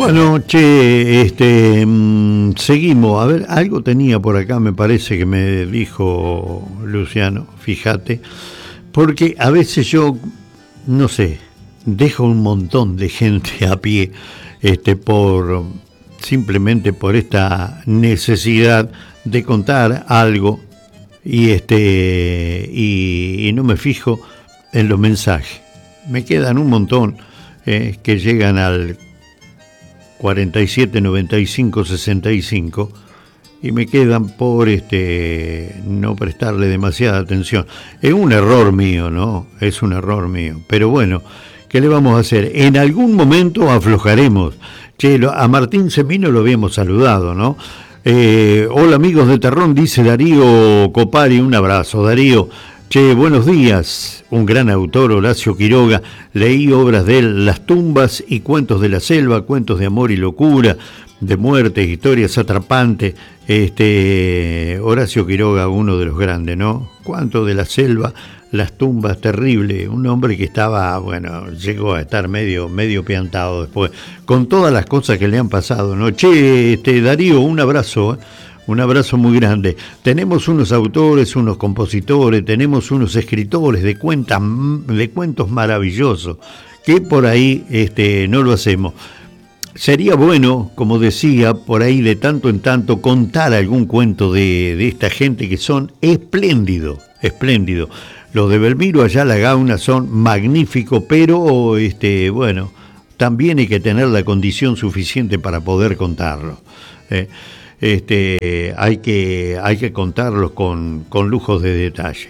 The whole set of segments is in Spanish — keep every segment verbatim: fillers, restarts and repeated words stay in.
Bueno, che, este, mm, seguimos. A ver, algo tenía por acá, me parece que me dijo Luciano, fíjate, porque a veces yo, no sé, dejo un montón de gente a pie, este, por simplemente por esta necesidad de contar algo y este y, y no me fijo en los mensajes. Me quedan un montón eh, que llegan al cuarenta y siete noventa y cinco sesenta y cinco y me quedan por este no prestarle demasiada atención. Es un error mío, ¿no? Es un error mío. Pero bueno, ¿qué le vamos a hacer? En algún momento aflojaremos. Che, lo, a Martín Semino lo habíamos saludado, ¿no? Eh, hola amigos de Terrón, dice Darío Copari, un abrazo, Darío. Che, buenos días, un gran autor, Horacio Quiroga, leí obras de él, Las tumbas y Cuentos de la selva, cuentos de amor y locura, de muerte, historias atrapantes. Este, Horacio Quiroga, uno de los grandes, ¿no? Cuentos de la selva, Las tumbas, terrible, un hombre que estaba, bueno, llegó a estar medio, medio piantado después, con todas las cosas que le han pasado, ¿no? Che, este, Darío, un abrazo, ¿eh? Un abrazo muy grande. Tenemos unos autores, unos compositores, tenemos unos escritores de, cuentas, de cuentos maravillosos, que por ahí este, no lo hacemos. Sería bueno, como decía, por ahí de tanto en tanto, contar algún cuento de, de esta gente que son espléndidos, espléndidos. Los de Belmiro Ayala Gauna son magníficos, pero este, bueno, también hay que tener la condición suficiente para poder contarlo. ¿eh? Este, hay que, hay que contarlos con, con lujos de detalle.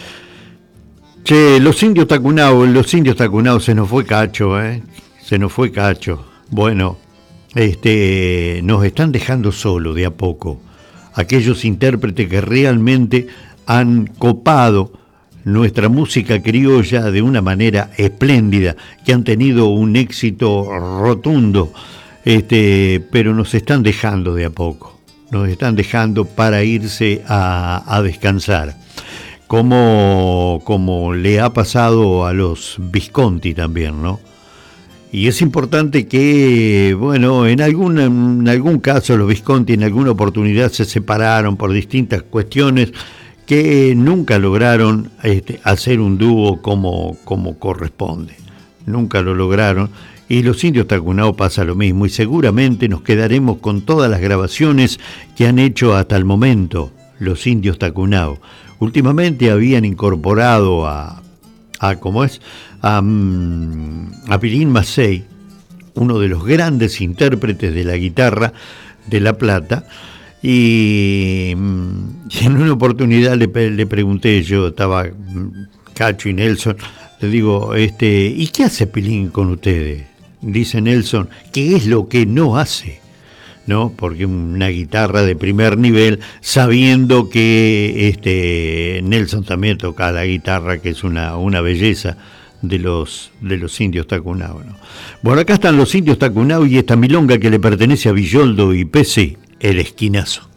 Che, los indios Tacunao, los indios Tacunao se nos fue Cacho, ¿eh? Se nos fue Cacho. Bueno, este, nos están dejando solo de a poco. Aquellos intérpretes que realmente han copado nuestra música criolla de una manera espléndida, que han tenido un éxito rotundo, este, pero nos están dejando de a poco. Nos están dejando para irse a, a descansar, como, como le ha pasado a los Visconti también, ¿no? Y es importante que, bueno, en algún, en algún caso los Visconti en alguna oportunidad se separaron por distintas cuestiones que nunca lograron este, hacer un dúo como, como corresponde. Nunca lo lograron. Y los indios Tacunao pasa lo mismo, y seguramente nos quedaremos con todas las grabaciones que han hecho hasta el momento los indios Tacunao. Últimamente habían incorporado a, a ¿cómo es? A, a Pilín Massey, uno de los grandes intérpretes de la guitarra de La Plata, y, y en una oportunidad le, le pregunté, yo estaba Cacho y Nelson, le digo, este, ¿y qué hace Pilín con ustedes? Dice Nelson, ¿qué es lo que no hace? ¿No? Porque una guitarra de primer nivel, sabiendo que este Nelson también toca la guitarra, que es una, una belleza de los, de los indios Tacunao, ¿no? Bueno, acá están los indios Tacunao y esta milonga que le pertenece a Villoldo y P C, El Esquinazo.